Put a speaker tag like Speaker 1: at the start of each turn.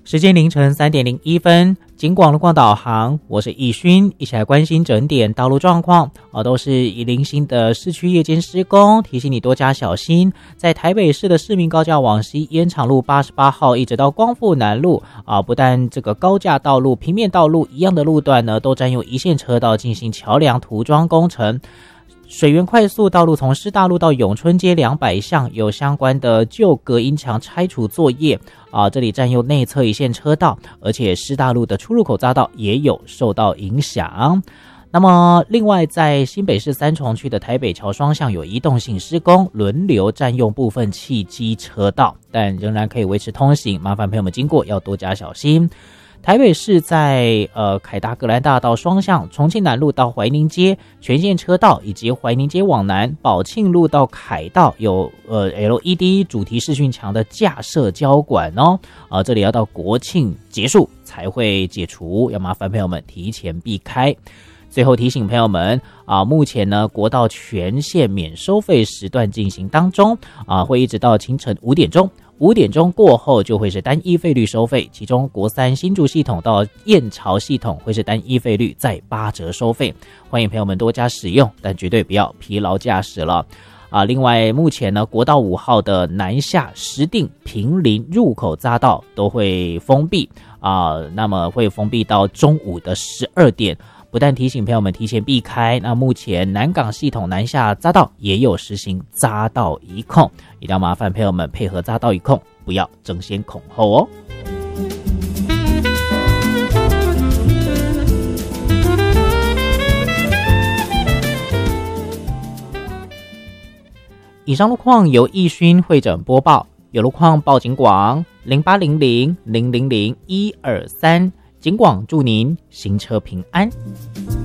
Speaker 1: 时间凌晨3:01，警广路况导航，我是易勋，一起来关心整点道路状况。都是宜林新的市区夜间施工，提醒你多加小心。在台北市的市民高架往西烟厂路88号一直到光复南路不但这个高架道路、平面道路一样的路段呢，都占用一线车道进行桥梁涂装工程。水源快速道路从师大路到永春街200巷有相关的旧隔音墙拆除作业这里占用内侧一线车道，而且师大路的出入口匝道也有受到影响。那么另外在新北市三重区的台北桥双向有移动性施工，轮流占用部分汽机车道，但仍然可以维持通行，麻烦朋友们经过要多加小心。台北市在凯达格兰大道双向重庆南路到怀宁街全线车道，以及怀宁街往南宝庆路到凯道有LED 主题视讯墙的架设交管这里要到国庆结束才会解除，要麻烦朋友们提前避开。最后提醒朋友们目前呢国道全线免收费时段进行当中会一直到清晨5点钟。5点钟过后就会是单一费率收费，其中国三新竹系统到燕巢系统会是单一费率再8折收费，欢迎朋友们多加使用，但绝对不要疲劳驾驶了另外目前呢国道5号的南下石碇平林入口匝道都会封闭那么会封闭到中午的12点，不但提醒朋友们提前避开，那目前南港系统南下匝道也有实行匝道一控，一定要麻烦朋友们配合匝道一控，不要争先恐后以上路况由易勋会诊播报，有路况报警广0800000123，警广祝您行车平安。